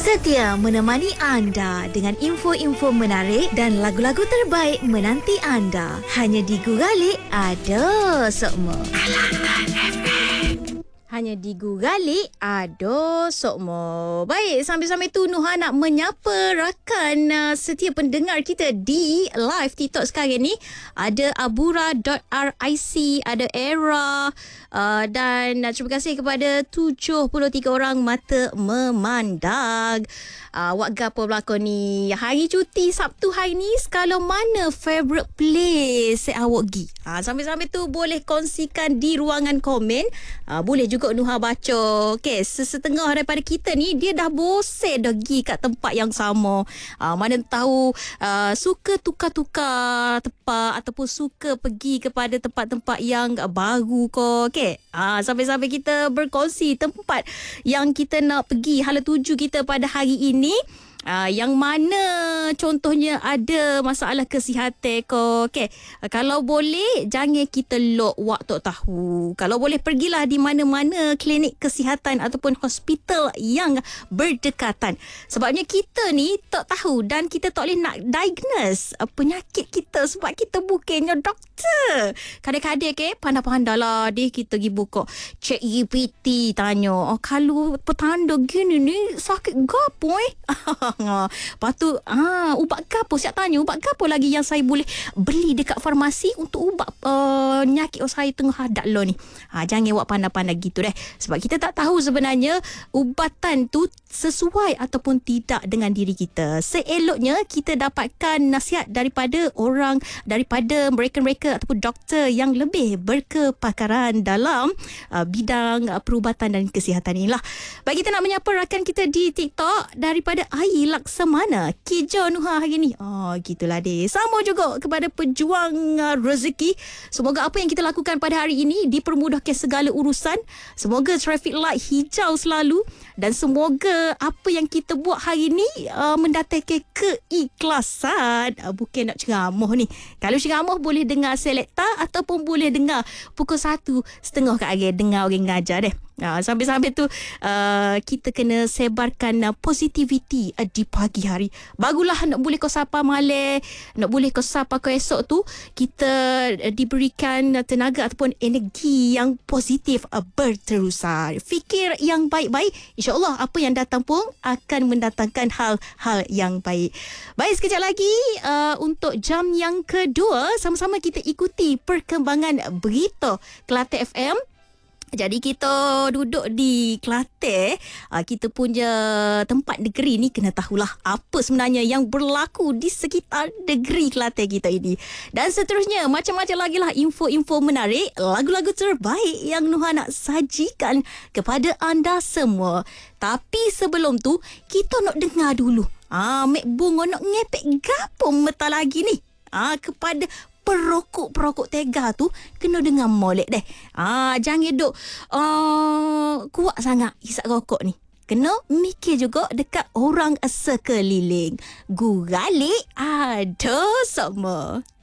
Setia menemani anda dengan info-info menarik dan lagu-lagu terbaik menanti anda. Hanya di Gugalik ada sokmo. Hanya di Gugalik ada sokmo. Baik, sambil-sambil tu Nuha nak menyapa rakan setia pendengar kita di live TikTok sekarang ni. Ada abura.ric, ada Era, dan terima kasih kepada 73 orang mata memandang. Awak gapo berlakon ni? Hari cuti Sabtu hari ni, sekala mana favourite place awak pergi? Sambil-sambil tu boleh kongsikan di ruangan komen. Boleh juga Nuha baca. Okey, sesetengah daripada kita ni dia dah bosan dah pergi kat tempat yang sama. Mana tahu suka tukar-tukar tempat ataupun suka pergi kepada tempat-tempat yang baru ke. Okey. Sampai-sampai kita berkongsi tempat yang kita nak pergi, hala tuju kita pada hari ini. Yang mana contohnya ada masalah kesihatan ke. Okay. Kalau boleh jangan kita lock waktu tahu. Kalau boleh pergilah di mana-mana klinik kesihatan ataupun hospital yang berdekatan. Sebabnya kita ni tak tahu dan kita tak boleh nak diagnose penyakit kita sebab kita bukannya doktor. Kadang-kadang pandai-pandai lah dia kita pergi buka cek GPT tanya. Kalau petanda gini ni sakit gapo Lepas tu ubat gapo, siap tanya ubat gapo lagi yang saya boleh beli dekat farmasi untuk ubat penyakit saya tengah hadap lo ni. Jangan awak pandai-pandai gitu deh. Sebab kita tak tahu sebenarnya ubatan tu sesuai ataupun tidak dengan diri kita. Seeloknya kita dapatkan nasihat daripada mereka-mereka ataupun doktor yang lebih berkepakaran dalam bidang perubatan dan kesihatan inilah. Baik, kita nak menyapa rakan kita di TikTok daripada Ai Laksamana, Kijo Nuha hari ni. Gitulah deh. Sama juga kepada pejuang rezeki. Semoga apa yang kita lakukan pada hari ini dipermudahkan segala urusan. Semoga traffic light hijau selalu dan semoga apa yang kita buat hari ni mendatangkan keikhlasan. Bukan nak ceramah ni. Kalau ceramah boleh dengar selekta ataupun boleh dengar pukul 1:30 ke arah dengar orang ngajar deh. Sambil-sambil tu kita kena sebarkan positivity di pagi hari. Barulah nak boleh kau sapa malam, nak boleh kau sapa kau esok tu kita diberikan tenaga ataupun energi yang positif berterusan. Fikir yang baik-baik, insya-Allah apa yang datang pun akan mendatangkan hal-hal yang baik. Baik, sekejap lagi untuk jam yang kedua sama-sama kita ikuti perkembangan berita Kelate FM. Jadi kita duduk di Kelate, kita punya tempat negeri ni kena tahulah apa sebenarnya yang berlaku di sekitar negeri Kelate kita ini. Dan seterusnya macam-macam lagi lah info-info menarik, lagu-lagu terbaik yang Nuha nak sajikan kepada anda semua. Tapi sebelum tu kita nak dengar dulu. Mek bunga nak ngepek gapo meta lagi ni? Kepada perokok tega tu kena dengar molek deh. Jangan duk kuat sangat hisap rokok ni. Kena mikir juga dekat orang sekeliling. Gugalik ada semua.